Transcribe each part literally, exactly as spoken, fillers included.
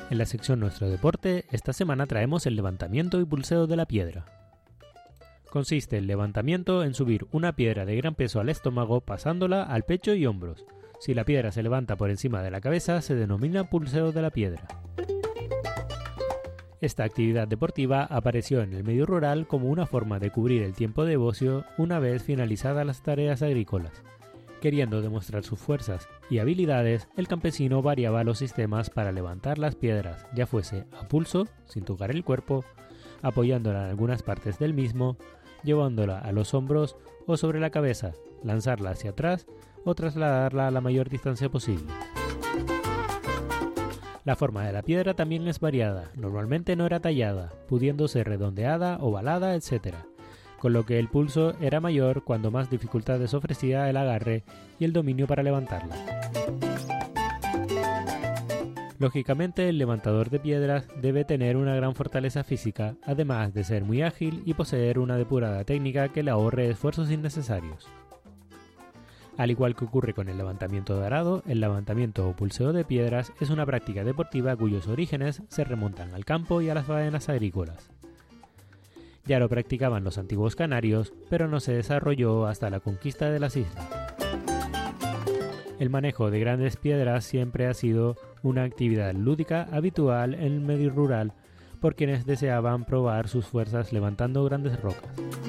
En la sección Nuestro Deporte, esta semana traemos el levantamiento y pulseo de la piedra. Consiste el levantamiento en subir una piedra de gran peso al estómago pasándola al pecho y hombros. Si la piedra se levanta por encima de la cabeza, se denomina pulseo de la piedra. Esta actividad deportiva apareció en el medio rural como una forma de cubrir el tiempo de ocio una vez finalizadas las tareas agrícolas. Queriendo demostrar sus fuerzas y habilidades, el campesino variaba los sistemas para levantar las piedras, ya fuese a pulso, sin tocar el cuerpo, apoyándola en algunas partes del mismo, llevándola a los hombros o sobre la cabeza, lanzarla hacia atrás o trasladarla a la mayor distancia posible. La forma de la piedra también es variada, normalmente no era tallada, pudiendo ser redondeada, ovalada, etcétera, con lo que el pulso era mayor cuando más dificultades ofrecía el agarre y el dominio para levantarla. Lógicamente, el levantador de piedras debe tener una gran fortaleza física, además de ser muy ágil y poseer una depurada técnica que le ahorre esfuerzos innecesarios. Al igual que ocurre con el levantamiento de arado, el levantamiento o pulseo de piedras es una práctica deportiva cuyos orígenes se remontan al campo y a las faenas agrícolas. Ya lo practicaban los antiguos canarios, pero no se desarrolló hasta la conquista de las islas. El manejo de grandes piedras siempre ha sido una actividad lúdica habitual en el medio rural por quienes deseaban probar sus fuerzas levantando grandes rocas.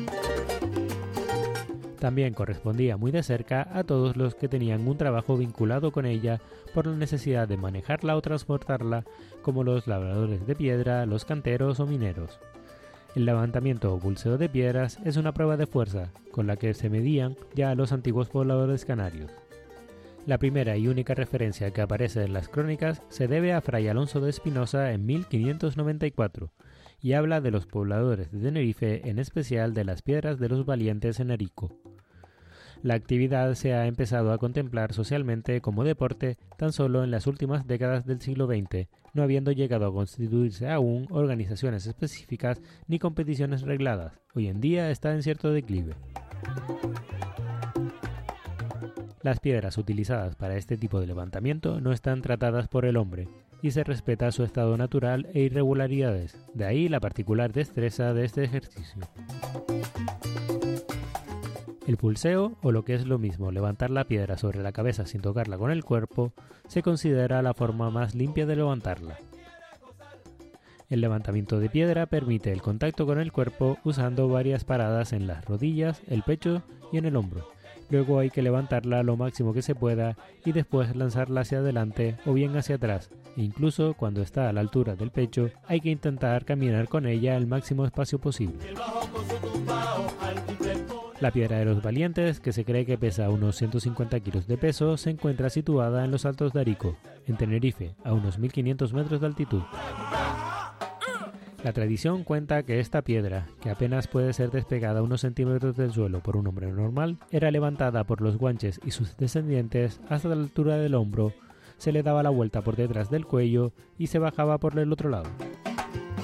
También correspondía muy de cerca a todos los que tenían un trabajo vinculado con ella por la necesidad de manejarla o transportarla, como los labradores de piedra, los canteros o mineros. El levantamiento o pulseo de piedras es una prueba de fuerza, con la que se medían ya los antiguos pobladores canarios. La primera y única referencia que aparece en las crónicas se debe a Fray Alonso de Espinosa en mil quinientos noventa y cuatro, y habla de los pobladores de Tenerife, en especial de las piedras de los valientes en Arico. La actividad se ha empezado a contemplar socialmente como deporte tan solo en las últimas décadas del siglo veinte, no habiendo llegado a constituirse aún organizaciones específicas ni competiciones regladas. Hoy en día está en cierto declive. Las piedras utilizadas para este tipo de levantamiento no están tratadas por el hombre y se respeta su estado natural e irregularidades, de ahí la particular destreza de este ejercicio. El pulseo, o lo que es lo mismo, levantar la piedra sobre la cabeza sin tocarla con el cuerpo, se considera la forma más limpia de levantarla. El levantamiento de piedra permite el contacto con el cuerpo usando varias paradas en las rodillas, el pecho y en el hombro. Luego hay que levantarla lo máximo que se pueda y después lanzarla hacia adelante o bien hacia atrás. E incluso cuando está a la altura del pecho, hay que intentar caminar con ella el máximo espacio posible. La piedra de los valientes, que se cree que pesa unos ciento cincuenta kilos de peso, se encuentra situada en los Altos de Arico, en Tenerife, a unos mil quinientos metros de altitud. La tradición cuenta que esta piedra, que apenas puede ser despegada unos centímetros del suelo por un hombre normal, era levantada por los guanches y sus descendientes hasta la altura del hombro, se le daba la vuelta por detrás del cuello y se bajaba por el otro lado.